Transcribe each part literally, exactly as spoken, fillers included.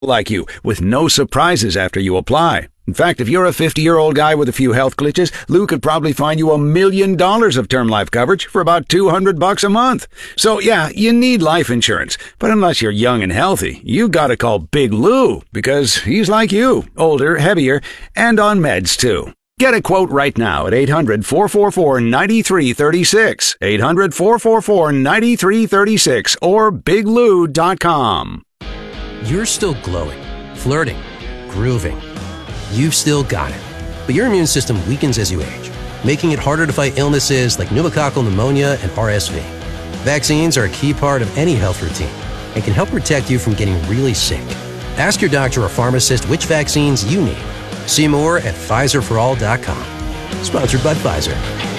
like you, with no surprises after you apply. In fact, if you're a fifty-year-old guy with a few health glitches, Lou could probably find you a million dollars of term life coverage for about two hundred bucks a month. So yeah, you need life insurance. But unless you're young and healthy, you gotta call Big Lou, because he's like you, older, heavier, and on meds too. Get a quote right now at eight hundred, four four four, nine three three six, eight hundred, four four four, nine three three six, or big lou dot com. You're still glowing, flirting, grooving. You've still got it. But your immune system weakens as you age, making it harder to fight illnesses like pneumococcal pneumonia and R S V. Vaccines are a key part of any health routine and can help protect you from getting really sick. Ask your doctor or pharmacist which vaccines you need. See more at Pfizer for all dot com. Sponsored by Pfizer.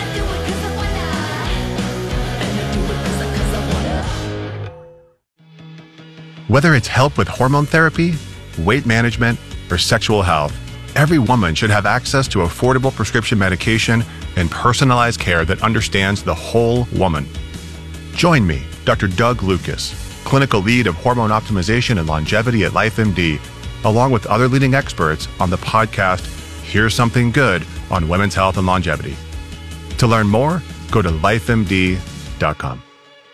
Whether it's help with hormone therapy, weight management, or sexual health, every woman should have access to affordable prescription medication and personalized care that understands the whole woman. Join me, Doctor Doug Lucas, clinical lead of hormone optimization and longevity at LifeMD, along with other leading experts on the podcast Here's Something Good on Women's Health and Longevity. To learn more, go to life M D dot com.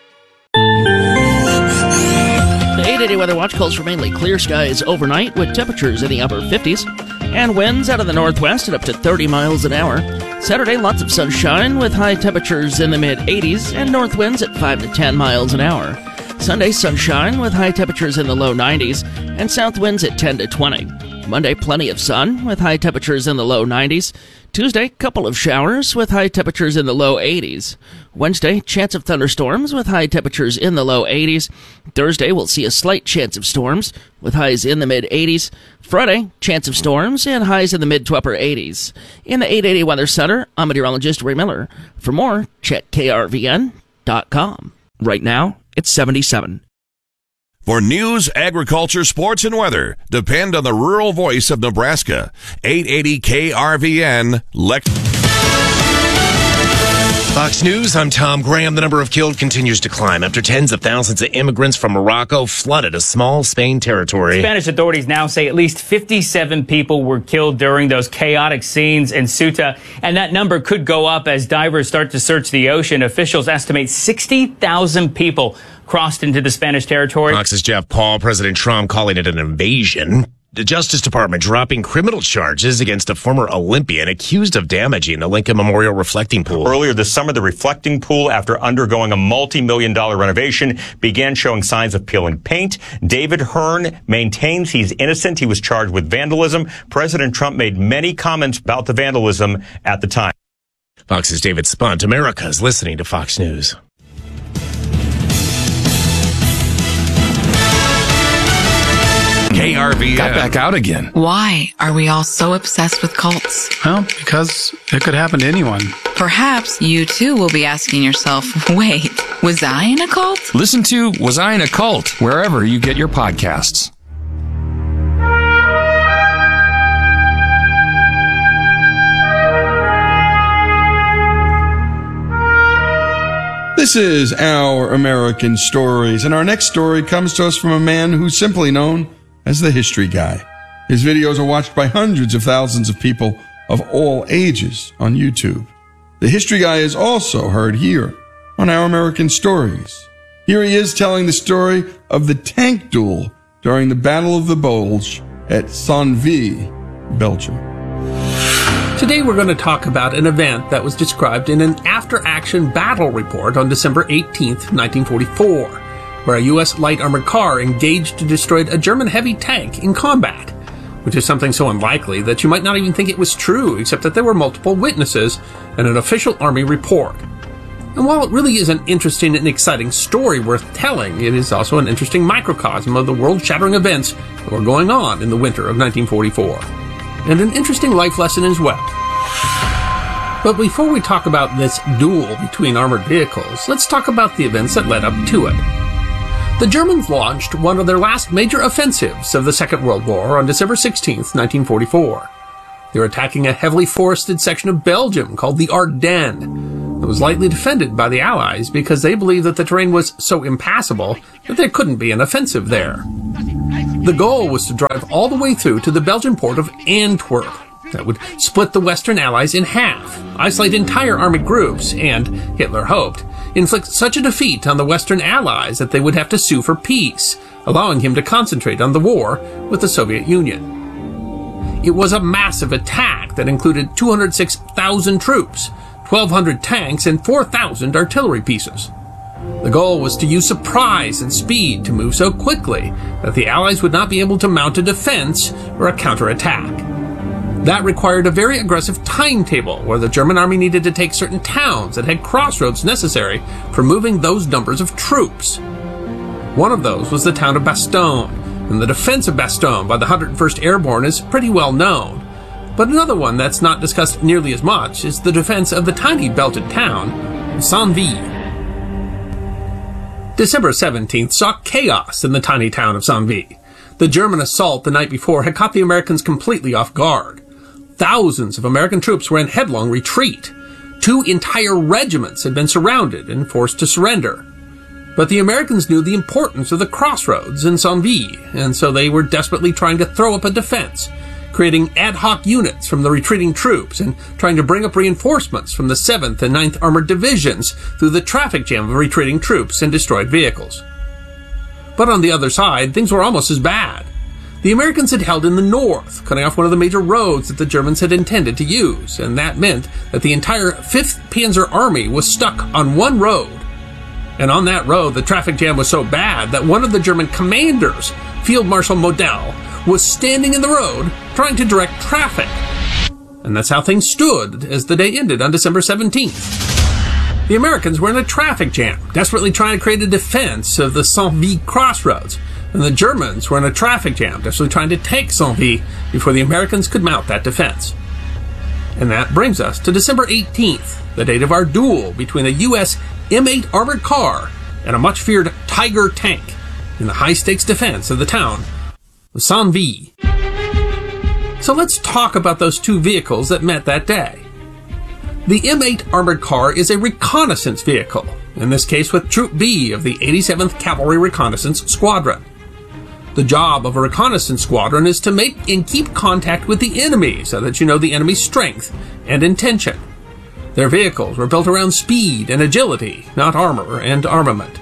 The eight eighty Weather Watch calls for mainly clear skies overnight with temperatures in the upper fifties and winds out of the northwest at up to thirty miles an hour. Saturday, lots of sunshine with high temperatures in the mid-eighties and north winds at five to ten miles an hour. Sunday, sunshine with high temperatures in the low nineties and south winds at ten to twenty. Monday, plenty of sun with high temperatures in the low nineties. Tuesday, couple of showers with high temperatures in the low eighties. Wednesday, chance of thunderstorms with high temperatures in the low eighties. Thursday, we'll see a slight chance of storms with highs in the mid-eighties. Friday, chance of storms and highs in the mid to upper eighties. In the eight eighty Weather Center, I'm meteorologist Ray Miller. For more, check K R V N dot com. Right now, it's seventy-seven. For news, agriculture, sports, and weather, depend on the rural voice of Nebraska. eight eighty K R V N, Lex. Fox News, I'm Tom Graham. The number of killed continues to climb after tens of thousands of immigrants from Morocco flooded a small Spain territory. Spanish authorities now say at least fifty-seven people were killed during those chaotic scenes in Ceuta, and that number could go up as divers start to search the ocean. Officials estimate sixty thousand people crossed into the Spanish territory. Fox's Jeff Paul, President Trump calling it an invasion. The Justice Department dropping criminal charges against a former Olympian accused of damaging the Lincoln Memorial Reflecting Pool. Earlier this summer, the reflecting pool, after undergoing a multi-million dollar renovation, began showing signs of peeling paint. David Hearn maintains he's innocent. He was charged with vandalism. President Trump made many comments about the vandalism at the time. Fox's David Spunt. America's listening to Fox News. K R V N. Got back out again. Why are we all so obsessed with cults? Well, because it could happen to anyone. Perhaps you too will be asking yourself, wait, was I in a cult? Listen to Was I in a Cult wherever you get your podcasts. This is Our American Stories, and our next story comes to us from a man who's simply known as the History Guy. His videos are watched by hundreds of thousands of people of all ages on YouTube. The History Guy is also heard here on Our American Stories. Here he is telling the story of the tank duel during the Battle of the Bulge at Sonneville, Belgium. Today we're going to talk about an event that was described in an after-action battle report on December eighteenth, nineteen forty-four, where a U S light armored car engaged and destroyed a German heavy tank in combat, which is something so unlikely that you might not even think it was true, except that there were multiple witnesses and an official Army report. And while it really is an interesting and exciting story worth telling, it is also an interesting microcosm of the world-shattering events that were going on in the winter of nineteen forty-four. And an interesting life lesson as well. But before we talk about this duel between armored vehicles, let's talk about the events that led up to it. The Germans launched one of their last major offensives of the Second World War on December sixteenth, nineteen forty-four. They were attacking a heavily forested section of Belgium called the Ardennes. It was lightly defended by the Allies because they believed that the terrain was so impassable that there couldn't be an offensive there. The goal was to drive all the way through to the Belgian port of Antwerp. That would split the Western Allies in half, isolate entire army groups, and, Hitler hoped, inflict such a defeat on the Western Allies that they would have to sue for peace, allowing him to concentrate on the war with the Soviet Union. It was a massive attack that included two hundred six thousand troops, twelve hundred tanks, and four thousand artillery pieces. The goal was to use surprise and speed to move so quickly that the Allies would not be able to mount a defense or a counterattack. That required a very aggressive timetable where the German army needed to take certain towns that had crossroads necessary for moving those numbers of troops. One of those was the town of Bastogne, and the defense of Bastogne by the one hundred first Airborne is pretty well known. But another one that's not discussed nearly as much is the defense of the tiny belted town of Saint-Vit. December seventeenth saw chaos in the tiny town of Saint-Vit. The German assault the night before had caught the Americans completely off guard. Thousands of American troops were in headlong retreat. Two entire regiments had been surrounded and forced to surrender. But the Americans knew the importance of the crossroads in Saint-Vit, and so they were desperately trying to throw up a defense, creating ad hoc units from the retreating troops and trying to bring up reinforcements from the seventh and ninth Armored Divisions through the traffic jam of retreating troops and destroyed vehicles. But on the other side, things were almost as bad. The Americans had held in the north, cutting off one of the major roads that the Germans had intended to use, and that meant that the entire fifth Panzer Army was stuck on one road. And on that road, the traffic jam was so bad that one of the German commanders, Field Marshal Model, was standing in the road trying to direct traffic. And that's how things stood as the day ended on December seventeenth. The Americans were in a traffic jam, desperately trying to create a defense of the Saint-Vit crossroads, and the Germans were in a traffic jam, desperately trying to take Saint-Vit before the Americans could mount that defense. And that brings us to December eighteenth, the date of our duel between a U S M eight armored car and a much-feared Tiger tank in the high-stakes defense of the town of Saint-Vit. So let's talk about those two vehicles that met that day. The M eight armored car is a reconnaissance vehicle, in this case with Troop B of the eighty-seventh Cavalry Reconnaissance Squadron. The job of a reconnaissance squadron is to make and keep contact with the enemy so that you know the enemy's strength and intention. Their vehicles were built around speed and agility, not armor and armament.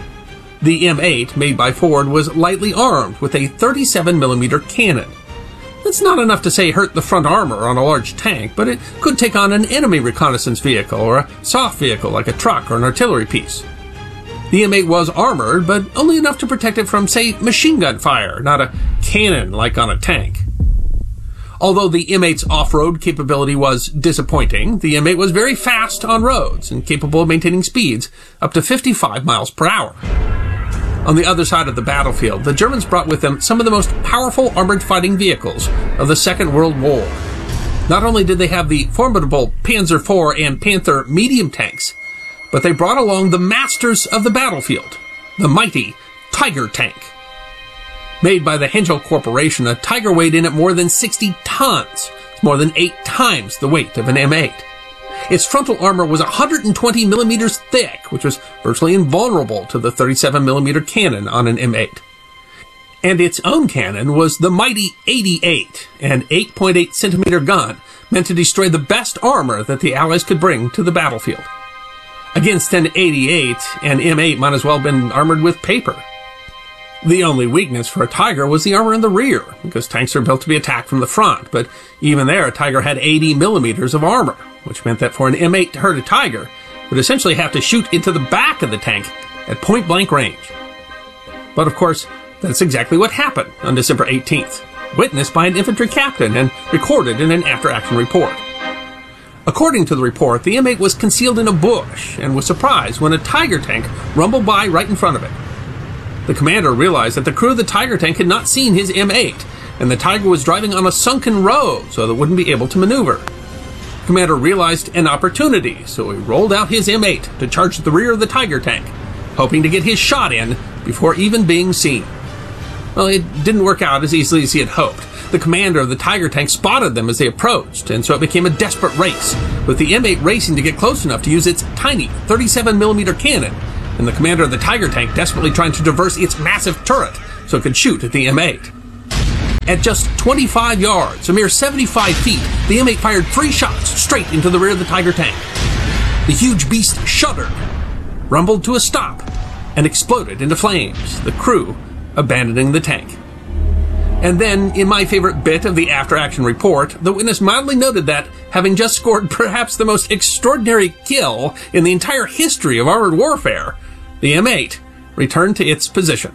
The M eight, made by Ford, was lightly armed with a thirty-seven millimeter cannon. That's not enough to say hurt the front armor on a large tank, but it could take on an enemy reconnaissance vehicle or a soft vehicle like a truck or an artillery piece. The M eight was armored, but only enough to protect it from, say, machine gun fire, not a cannon like on a tank. Although the M eight's off-road capability was disappointing, the M eight was very fast on roads and capable of maintaining speeds up to fifty-five miles per hour. On the other side of the battlefield, the Germans brought with them some of the most powerful armored fighting vehicles of the Second World War. Not only did they have the formidable Panzer four and Panther medium tanks, but they brought along the masters of the battlefield, the mighty Tiger tank. Made by the Henschel Corporation, a Tiger weighed in at more than sixty tons. It's more than eight times the weight of an M eight. Its frontal armor was one hundred twenty millimeters thick, which was virtually invulnerable to the thirty-seven millimeter cannon on an M eight. And its own cannon was the mighty eighty-eight, an eight point eight centimeter gun meant to destroy the best armor that the Allies could bring to the battlefield. Against an eighty-eight, an M eight might as well have been armored with paper. The only weakness for a Tiger was the armor in the rear, because tanks are built to be attacked from the front, but even there a Tiger had eighty millimeters of armor, which meant that for an M eight to hurt a Tiger, it would essentially have to shoot into the back of the tank at point-blank range. But of course, that's exactly what happened on December eighteenth, witnessed by an infantry captain and recorded in an after-action report. According to the report, the M eight was concealed in a bush and was surprised when a Tiger tank rumbled by right in front of it. The commander realized that the crew of the Tiger tank had not seen his M eight, and the Tiger was driving on a sunken road so that it wouldn't be able to maneuver. The commander realized an opportunity, so he rolled out his M eight to charge the rear of the Tiger tank, hoping to get his shot in before even being seen. Well, it didn't work out as easily as he had hoped. The commander of the Tiger tank spotted them as they approached, and so it became a desperate race, with the M eight racing to get close enough to use its tiny thirty-seven millimeter cannon, and the commander of the Tiger tank desperately trying to traverse its massive turret so it could shoot at the M eight. At just twenty-five yards, a mere seventy-five feet, the M eight fired three shots straight into the rear of the Tiger tank. The huge beast shuddered, rumbled to a stop, and exploded into flames, the crew abandoning the tank. And then, in my favorite bit of the after-action report, the witness mildly noted that, having just scored perhaps the most extraordinary kill in the entire history of armored warfare, the M eight returned to its position.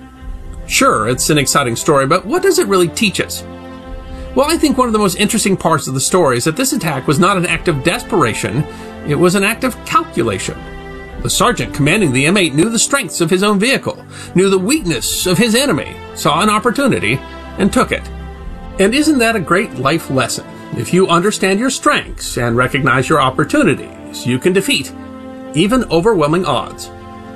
Sure, it's an exciting story, but what does it really teach us? Well, I think one of the most interesting parts of the story is that this attack was not an act of desperation, it was an act of calculation. The sergeant commanding the M eight knew the strengths of his own vehicle, knew the weakness of his enemy, saw an opportunity, and took it. And isn't that a great life lesson? If you understand your strengths and recognize your opportunities, you can defeat even overwhelming odds.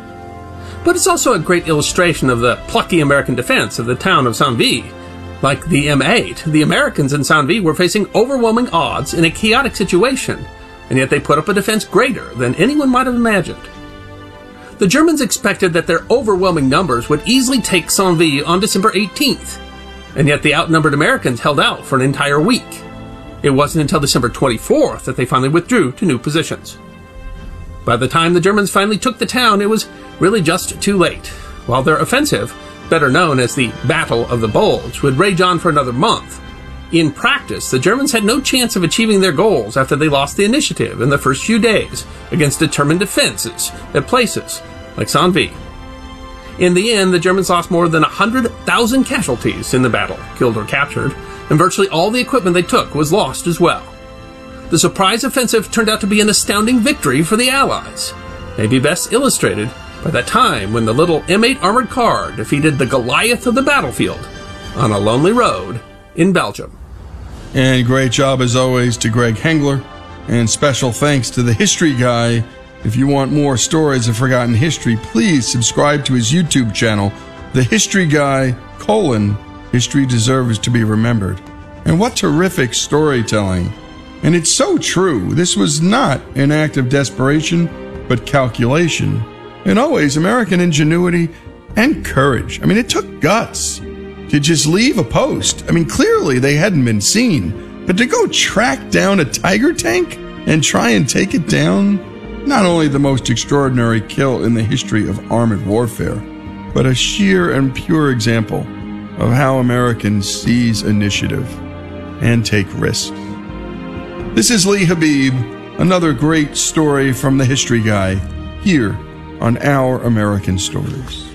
But it's also a great illustration of the plucky American defense of the town of Sanvy. Like the M eight, the Americans in Sanvy were facing overwhelming odds in a chaotic situation, and yet they put up a defense greater than anyone might have imagined. The Germans expected that their overwhelming numbers would easily take Sanvy on December eighteenth, and yet the outnumbered Americans held out for an entire week. It wasn't until December twenty-fourth that they finally withdrew to new positions. By the time the Germans finally took the town, it was really just too late. While their offensive, better known as the Battle of the Bulge, would rage on for another month, in practice, the Germans had no chance of achieving their goals after they lost the initiative in the first few days against determined defenses at places like Sanvy. In the end, the Germans lost more than one hundred thousand casualties in the battle, killed or captured, and virtually all the equipment they took was lost as well. The surprise offensive turned out to be an astounding victory for the Allies, maybe best illustrated by that time when the little M eight armored car defeated the Goliath of the battlefield on a lonely road in Belgium. And great job as always to Greg Hengler, and special thanks to the History Guy. If you want more stories of forgotten history, please subscribe to his YouTube channel, The History Guy, colon, History Deserves to be Remembered. And what terrific storytelling. And it's so true. This was not an act of desperation, but calculation. And always American ingenuity and courage. I mean, it took guts to just leave a post. I mean, clearly they hadn't been seen, but to go track down a Tiger tank and try and take it down, not only the most extraordinary kill in the history of armored warfare, but a sheer and pure example of how Americans seize initiative and take risks. This is Lee Habib, another great story from the History Guy, here on Our American Stories.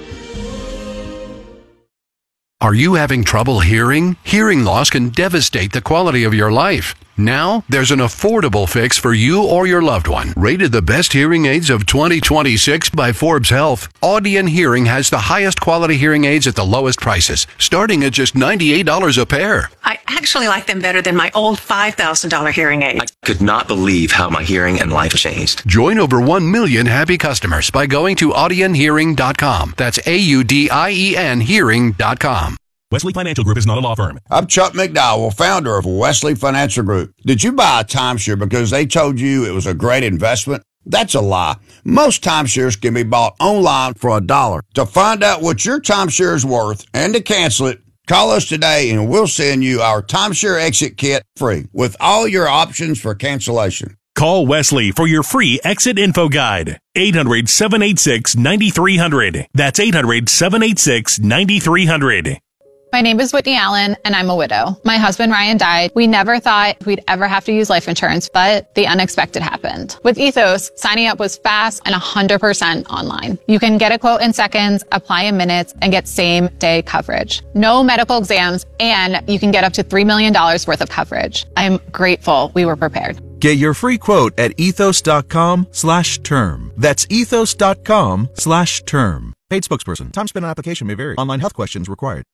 Are you having trouble hearing? Hearing loss can devastate the quality of your life. Now, there's an affordable fix for you or your loved one. Rated the best hearing aids of twenty twenty-six by Forbes Health, Audion Hearing has the highest quality hearing aids at the lowest prices, starting at just ninety-eight dollars a pair. I actually like them better than my old five thousand dollars hearing aid. I could not believe how my hearing and life changed. Join over one million happy customers by going to audion hearing dot com. That's A U D I E N hearing dot com. Wesley Financial Group is not a law firm. I'm Chuck McDowell, founder of Wesley Financial Group. Did you buy a timeshare because they told you it was a great investment? That's a lie. Most timeshares can be bought online for a dollar. To find out what your timeshare is worth and to cancel it, call us today and we'll send you our timeshare exit kit free with all your options for cancellation. Call Wesley for your free exit info guide. eight hundred, seven eight six, nine three zero zero. That's eight hundred, seven eight six, nine three zero zero. My name is Whitney Allen, and I'm a widow. My husband, Ryan, died. We never thought we'd ever have to use life insurance, but the unexpected happened. With Ethos, signing up was fast and one hundred percent online. You can get a quote in seconds, apply in minutes, and get same-day coverage. No medical exams, and you can get up to three million dollars worth of coverage. I'm grateful we were prepared. Get your free quote at ethos.com slash term. That's ethos.com slash term. Paid spokesperson. Time spent on application may vary. Online health questions required.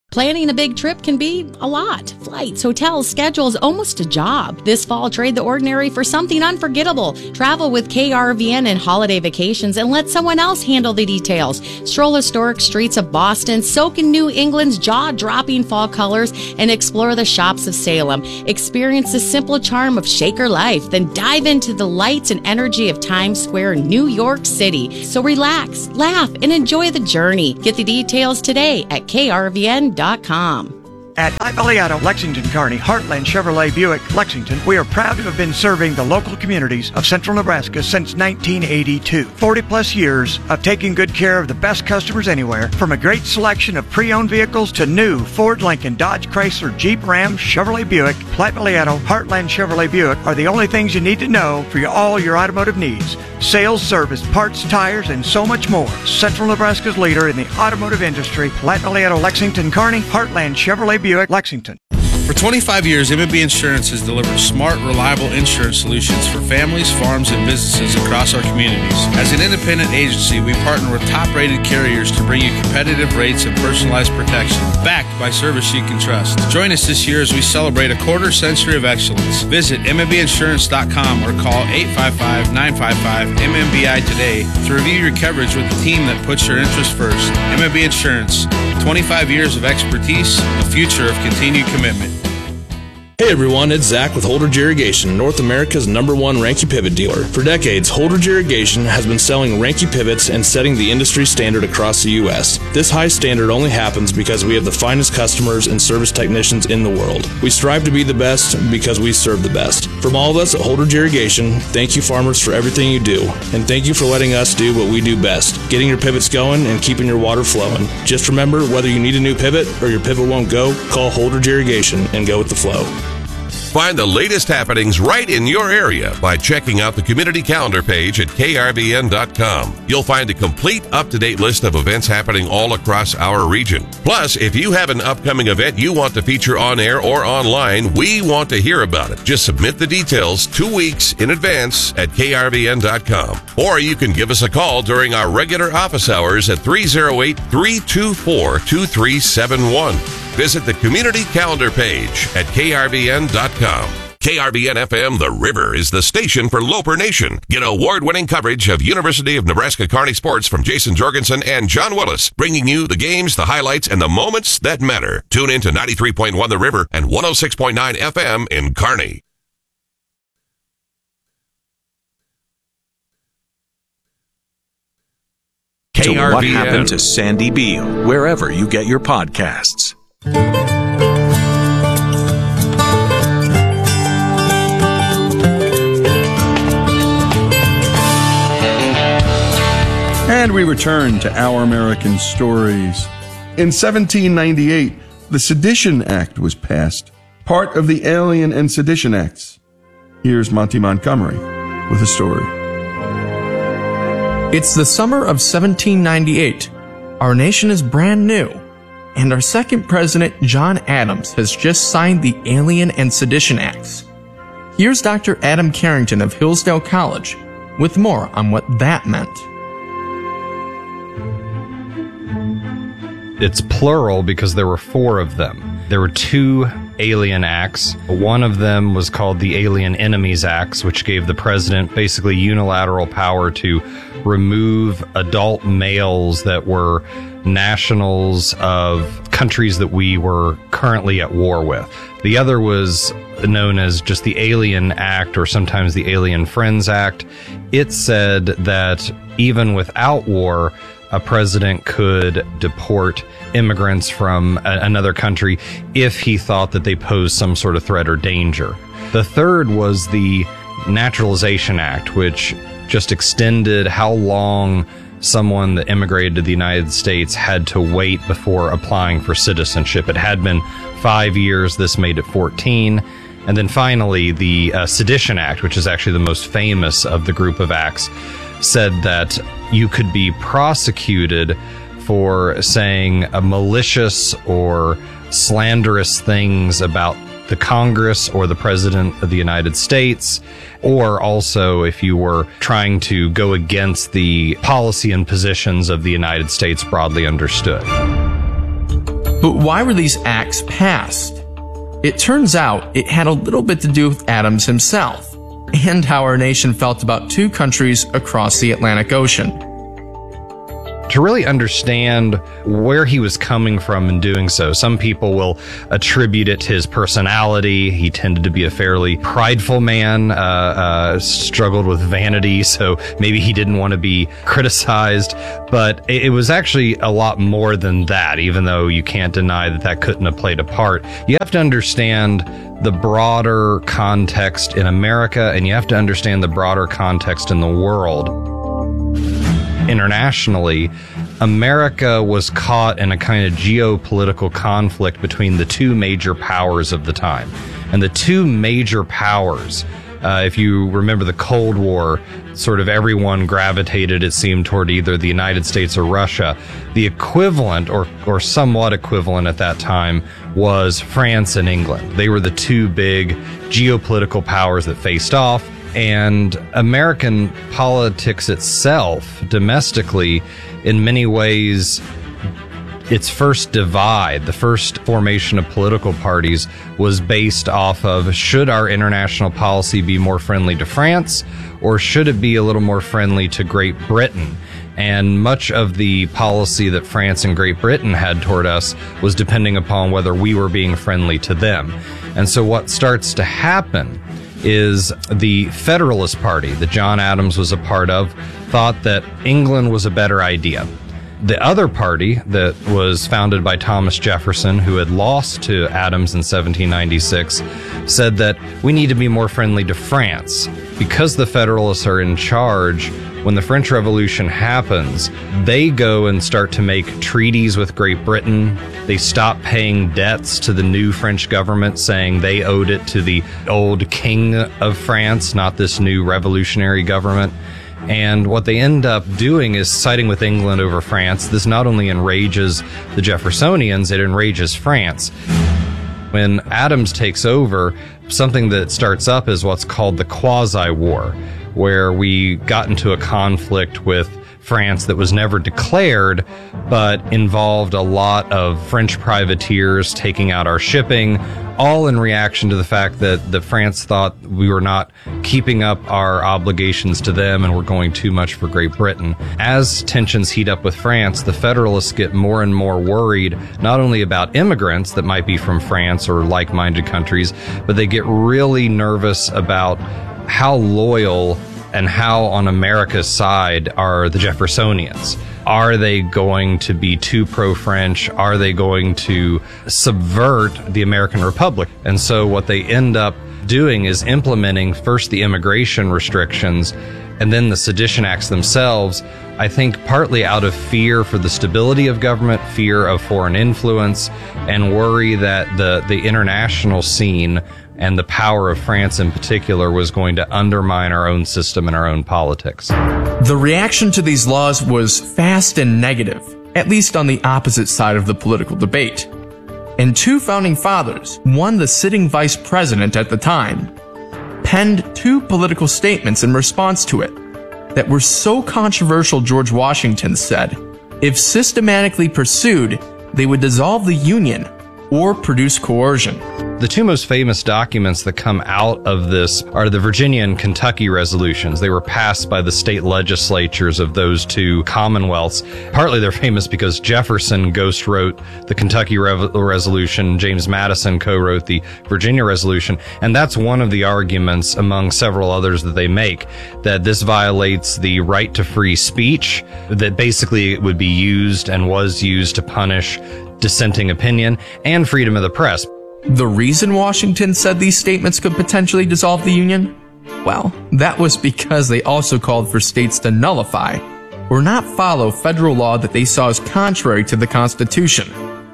Planning a big trip can be a lot. Flights, hotels, schedules, almost a job. This fall, trade the ordinary for something unforgettable. Travel with K R V N and Holiday Vacations and let someone else handle the details. Stroll historic streets of Boston, soak in New England's jaw-dropping fall colors, and explore the shops of Salem. Experience the simple charm of Shaker life, then dive into the lights and energy of Times Square, New York City. So relax, laugh, and enjoy the journey. Get the details today at K R V N dot com. At Valleado, Lexington, Kearney, Heartland Chevrolet Buick, Lexington, we are proud to have been serving the local communities of central Nebraska since nineteen eighty-two. forty plus years of taking good care of the best customers anywhere, from a great selection of pre-owned vehicles to new Ford, Lincoln, Dodge, Chrysler, Jeep, Ram, Chevrolet Buick. Platte Valleado, Heartland Chevrolet Buick are the only things you need to know for your, all your automotive needs. Sales, service, parts, tires, and so much more. Central Nebraska's leader in the automotive industry, Platte Valleado, Lexington, Kearney, Heartland Chevrolet Buick, Lexington. For twenty-five years, M and B Insurance has delivered smart, reliable insurance solutions for families, farms, and businesses across our communities. As an independent agency, we partner with top-rated carriers to bring you competitive rates and personalized protection, backed by service you can trust. Join us this year as we celebrate a quarter century of excellence. Visit M M B insurance dot com or call eight five five, nine five five, M M B I today to review your coverage with the team that puts your interests first. M M B Insurance, twenty-five years of expertise, a future of continued commitment. Hey everyone, it's Zach with Holdridge Irrigation, North America's number one Ranke pivot dealer. For decades, Holdridge Irrigation has been selling Ranke pivots and setting the industry standard across the U S. This high standard only happens because we have the finest customers and service technicians in the world. We strive to be the best because we serve the best. From all of us at Holdridge Irrigation, thank you farmers for everything you do, and thank you for letting us do what we do best, getting your pivots going and keeping your water flowing. Just remember, whether you need a new pivot or your pivot won't go, call Holdridge Irrigation and go with the flow. Find the latest happenings right in your area by checking out the community calendar page at K R V N dot com. You'll find a complete up-to-date list of events happening all across our region. Plus, if you have an upcoming event you want to feature on air or online, we want to hear about it. Just submit the details two weeks in advance at K R V N dot com. Or you can give us a call during our regular office hours at three oh eight, three two four, two three seven one. Visit the community calendar page at K R V N dot com. K R V N F M The River is the station for Loper Nation. Get award-winning coverage of University of Nebraska-Kearney sports from Jason Jorgensen and John Willis, bringing you the games, the highlights, and the moments that matter. Tune in to ninety-three point one The River and one oh six point nine F M in Kearney. So what happened to Sandy Beal, wherever you get your podcasts. And we return to Our American Stories. In seventeen ninety-eight, the Sedition Act was passed, part of the Alien and Sedition Acts. Here's Monty Montgomery with a story. It's the summer of seventeen ninety-eight. Our nation is brand new, and our second president, John Adams, has just signed the Alien and Sedition Acts. Here's Doctor Adam Carrington of Hillsdale College with more on what that meant. It's plural because there were four of them. There were two Alien Acts. One of them was called the Alien Enemies Acts, which gave the president basically unilateral power to remove adult males that were nationals of countries that we were currently at war with. The other was known as just the Alien Act, or sometimes the Alien Friends Act. It said that even without war, a president could deport immigrants from a- another country if he thought that they posed some sort of threat or danger. The third was the Naturalization Act, which just extended how long someone that immigrated to the United States had to wait before applying for citizenship. It had been five years. This made it fourteen. And then finally, the uh, Sedition Act, which is actually the most famous of the group of acts, said that you could be prosecuted for saying a malicious or slanderous things about the Congress or the President of the United States, or also if you were trying to go against the policy and positions of the United States broadly understood. But why were these acts passed? It turns out it had a little bit to do with Adams himself, and how our nation felt about two countries across the Atlantic Ocean. To really understand where he was coming from in doing so, some people will attribute it to his personality. He tended to be a fairly prideful man, uh, uh, struggled with vanity, so maybe he didn't want to be criticized. But it, it was actually a lot more than that, even though you can't deny that that couldn't have played a part. You have to understand the broader context in America, and you have to understand the broader context in the world. Internationally, America was caught in a kind of geopolitical conflict between the two major powers of the time. And the two major powers, uh, if you remember the Cold War, sort of everyone gravitated, it seemed, toward either the United States or Russia. The equivalent, or, or somewhat equivalent at that time, was France and England. They were the two big geopolitical powers that faced off. And American politics itself, domestically, in many ways, its first divide, the first formation of political parties, was based off of, should our international policy be more friendly to France, or should it be a little more friendly to Great Britain? And much of the policy that France and Great Britain had toward us was depending upon whether we were being friendly to them. And so what starts to happen is the Federalist Party that John Adams was a part of thought that England was a better idea. The other party that was founded by Thomas Jefferson, who had lost to Adams in seventeen ninety-six, said that we need to be more friendly to France. Because the Federalists are in charge, when the French Revolution happens, they go and start to make treaties with Great Britain. They stop paying debts to the new French government, saying they owed it to the old king of France, not this new revolutionary government. And what they end up doing is siding with England over France. This not only enrages the Jeffersonians, it enrages France. When Adams takes over, something that starts up is what's called the Quasi-War, where we got into a conflict with France that was never declared, but involved a lot of French privateers taking out our shipping, all in reaction to the fact that the France thought we were not keeping up our obligations to them and were going too much for Great Britain. As tensions heat up with France, the Federalists get more and more worried, not only about immigrants that might be from France or like-minded countries, but they get really nervous about how loyal and how on America's side are the Jeffersonians. Are they going to be too pro-French? Are they going to subvert the American Republic? And so what they end up doing is implementing first the immigration restrictions and then the Sedition Acts themselves, I think partly out of fear for the stability of government, fear of foreign influence, and worry that the, the international scene and the power of France in particular was going to undermine our own system and our own politics. The reaction to these laws was fast and negative, at least on the opposite side of the political debate. And two founding fathers, one the sitting vice president at the time, penned two political statements in response to it that were so controversial, George Washington said, if systematically pursued, they would dissolve the Union or produce coercion. The two most famous documents that come out of this are the Virginia and Kentucky resolutions. They were passed by the state legislatures of those two commonwealths. Partly they're famous because Jefferson ghost wrote the Kentucky Re- resolution, James Madison co-wrote the Virginia resolution, and that's one of the arguments among several others that they make, that this violates the right to free speech, that basically it would be used and was used to punish dissenting opinion, and freedom of the press. The reason Washington said these statements could potentially dissolve the Union? Well, that was because they also called for states to nullify or not follow federal law that they saw as contrary to the Constitution.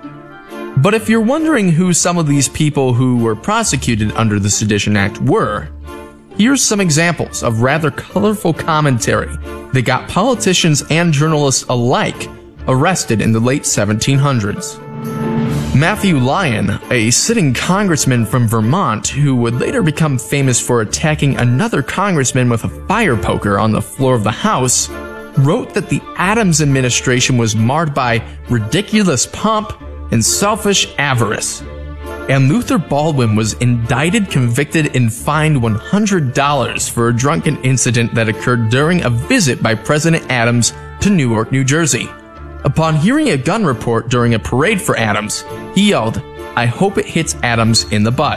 But if you're wondering who some of these people who were prosecuted under the Sedition Act were, here's some examples of rather colorful commentary that got politicians and journalists alike arrested in the late seventeen hundreds. Matthew Lyon, a sitting congressman from Vermont who would later become famous for attacking another congressman with a fire poker on the floor of the House, wrote that the Adams administration was marred by ridiculous pomp and selfish avarice. And Luther Baldwin was indicted, convicted, and fined one hundred dollars for a drunken incident that occurred during a visit by President Adams to Newark, New Jersey. Upon hearing a gun report during a parade for Adams, he yelled, "I hope it hits Adams in the butt."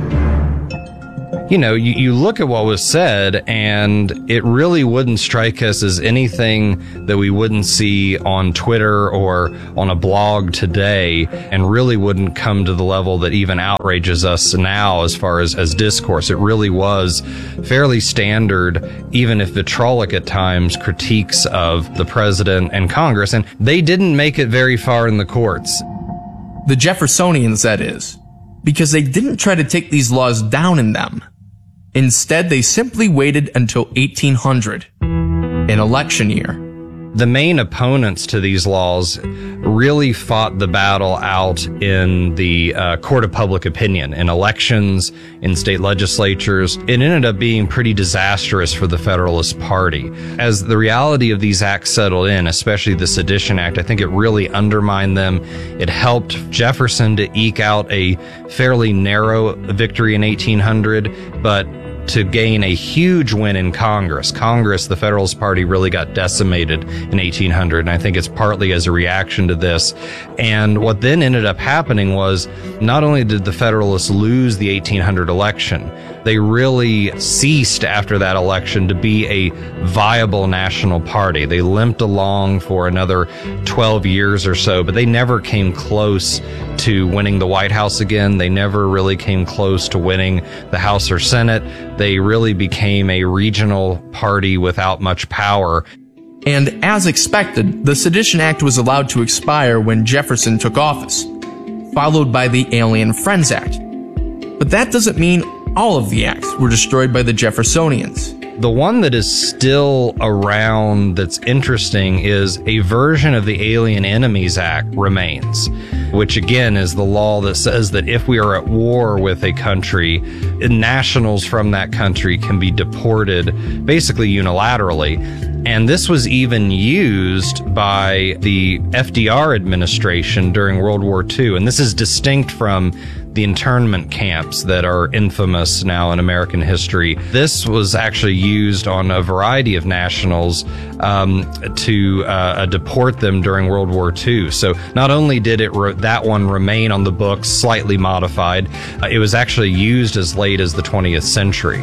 You know, you, you look at what was said, and it really wouldn't strike us as anything that we wouldn't see on Twitter or on a blog today, and really wouldn't come to the level that even outrages us now as far as, as discourse. It really was fairly standard, even if vitriolic at times, critiques of the president and Congress, and they didn't make it very far in the courts. The Jeffersonians, that is, because they didn't try to take these laws down in them. Instead, they simply waited until eighteen hundred, an election year. The main opponents to these laws really fought the battle out in the uh, court of public opinion, in elections, in state legislatures. It ended up being pretty disastrous for the Federalist Party. As the reality of these acts settled in, especially the Sedition Act, I think it really undermined them. It helped Jefferson to eke out a fairly narrow victory in eighteen hundred, but to gain a huge win in Congress. Congress, the Federalist Party, really got decimated in eighteen hundred, and I think it's partly as a reaction to this. And what then ended up happening was, not only did the Federalists lose the eighteen hundred election, they really ceased after that election to be a viable national party. They limped along for another twelve years or so, but they never came close to winning the White House again. They never really came close to winning the House or Senate. They really became a regional party without much power. And as expected, the Sedition Act was allowed to expire when Jefferson took office, followed by the Alien Friends Act. But that doesn't mean all of the acts were destroyed by the Jeffersonians. The one that is still around that's interesting is a version of the Alien Enemies Act remains, which again is the law that says that if we are at war with a country, nationals from that country can be deported basically unilaterally. And this was even used by the F D R administration during World War Two. And this is distinct from the internment camps that are infamous now in American history. This was actually used on a variety of nationals um, to uh, deport them during World War Two. So not only did it re- that one remain on the books, slightly modified, uh, it was actually used as late as the twentieth century.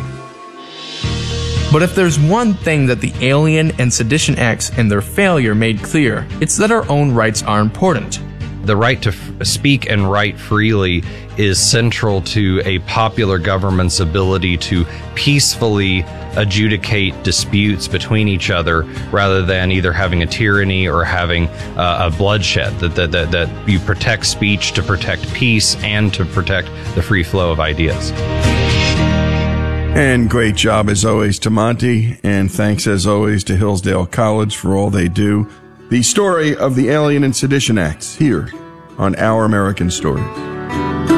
But if there's one thing that the Alien and Sedition Acts and their failure made clear, it's that our own rights are important. The right to f- speak and write freely is central to a popular government's ability to peacefully adjudicate disputes between each other rather than either having a tyranny or having uh, a bloodshed. That, that, that, that you protect speech to protect peace and to protect the free flow of ideas. And great job as always to Monty, and thanks as always to Hillsdale College for all they do. The story of the Alien and Sedition Acts here on Our American Stories.